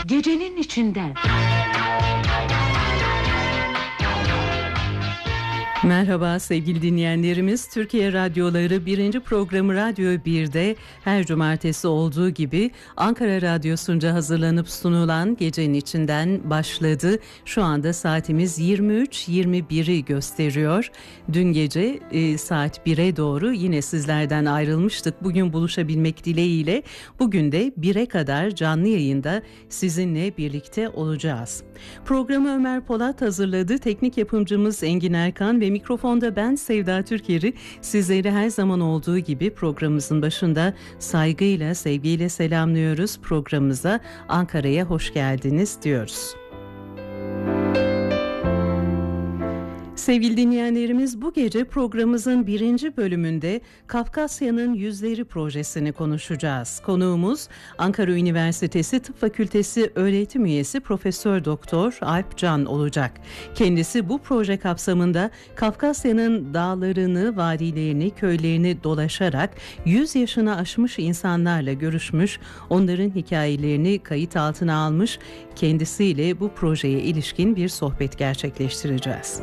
gecenin içinden. Merhaba sevgili dinleyenlerimiz. Türkiye Radyoları 1. programı Radyo 1'de her cumartesi olduğu gibi Ankara Radyosu'nca hazırlanıp sunulan Gecenin İçinden başladı. Şu anda saatimiz 23:21'i gösteriyor. Dün gece saat 1'e doğru yine sizlerden ayrılmıştık. Bugün buluşabilmek dileğiyle bugün de 1'e kadar canlı yayında sizinle birlikte olacağız. Programı Ömer Polat hazırladı. Teknik yapımcımız Engin Erkan ve mikrofonda ben Sevda Türker'i sizleri her zaman olduğu gibi programımızın başında saygıyla, sevgiyle selamlıyoruz. Programımıza Ankara'ya hoş geldiniz diyoruz. Sevgili dinleyenlerimiz, bu gece programımızın 1. bölümünde Kafkasya'nın Yüzleri projesini konuşacağız. Konuğumuz Ankara Üniversitesi Tıp Fakültesi öğretim üyesi Profesör Doktor Alp Can olacak. Kendisi bu proje kapsamında Kafkasya'nın dağlarını, vadilerini, köylerini dolaşarak 100 yaşını aşmış insanlarla görüşmüş, onların hikayelerini kayıt altına almış, kendisiyle bu projeye ilişkin bir sohbet gerçekleştireceğiz.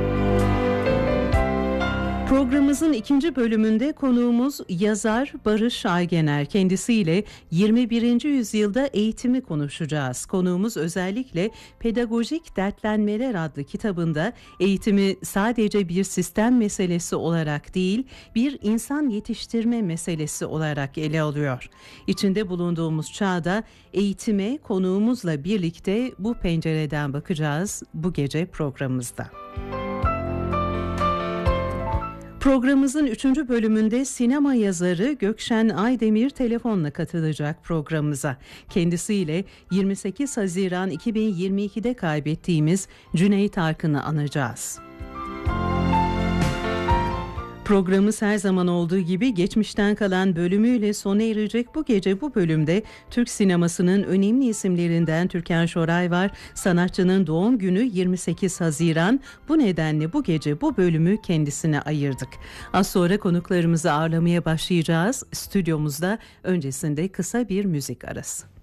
Programımızın 2. bölümünde konuğumuz yazar Barış Aygener. Kendisiyle 21. yüzyılda eğitimi konuşacağız. Konuğumuz özellikle Pedagojik Dertlenmeler adlı kitabında eğitimi sadece bir sistem meselesi olarak değil, bir insan yetiştirme meselesi olarak ele alıyor. İçinde bulunduğumuz çağda eğitime konuğumuzla birlikte bu pencereden bakacağız bu gece programımızda. Programımızın 3. bölümünde sinema yazarı Gökşen Aydemir telefonla katılacak programımıza. Kendisiyle 28 Haziran 2022'de kaybettiğimiz Cüneyt Arkın'ı anacağız. Programımız her zaman olduğu gibi geçmişten kalan bölümüyle sona erecek. Bu gece bu bölümde Türk sinemasının önemli isimlerinden Türkan Şoray var. Sanatçının doğum günü 28 Haziran. Bu nedenle bu gece bu bölümü kendisine ayırdık. Az sonra konuklarımızı ağırlamaya başlayacağız. Stüdyomuzda öncesinde kısa bir müzik arası.